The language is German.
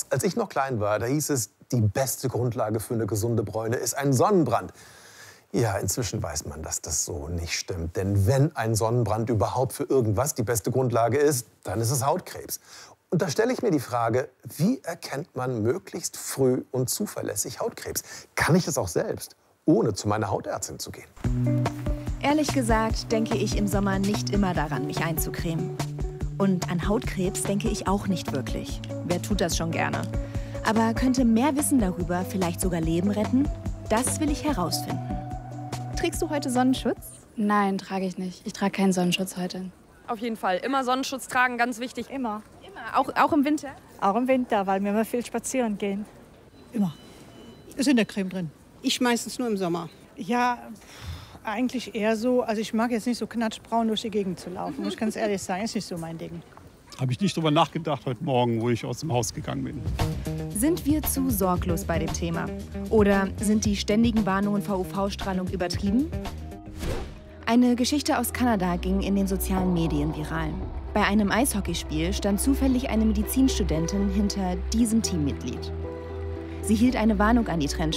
Als ich noch klein war, da hieß es, die beste Grundlage für eine gesunde Bräune ist ein Sonnenbrand. Ja, inzwischen weiß man, dass das so nicht stimmt. Denn wenn ein Sonnenbrand überhaupt für irgendwas die beste Grundlage ist, dann ist es Hautkrebs. Und da stelle ich mir die Frage, wie erkennt man möglichst früh und zuverlässig Hautkrebs? Kann ich das auch selbst, ohne zu meiner Hautärztin zu gehen? Ehrlich gesagt denke ich im Sommer nicht immer daran, mich einzucremen. Und an Hautkrebs denke ich auch nicht wirklich. Wer tut das schon gerne? Aber könnte mehr Wissen darüber vielleicht sogar Leben retten? Das will ich herausfinden. Trägst du heute Sonnenschutz? Nein, trage ich nicht. Ich trage keinen Sonnenschutz heute. Auf jeden Fall. Immer Sonnenschutz tragen, ganz wichtig. Immer. Auch im Winter? Auch im Winter, weil wir immer viel spazieren gehen. Immer. Ist in der Creme drin. Ich meistens nur im Sommer. Ja, eigentlich eher so. Also ich mag jetzt nicht so knatschbraun durch die Gegend zu laufen. Muss ich ganz ehrlich sagen, ist nicht so mein Ding. Habe ich nicht drüber nachgedacht heute Morgen, wo ich aus dem Haus gegangen bin. Sind wir zu sorglos bei dem Thema? Oder sind die ständigen Warnungen vor UV-Strahlung übertrieben? Eine Geschichte aus Kanada ging in den sozialen Medien viral. Bei einem Eishockeyspiel stand zufällig eine Medizinstudentin hinter diesem Teammitglied. Sie hielt eine Warnung an die Trennscheibe.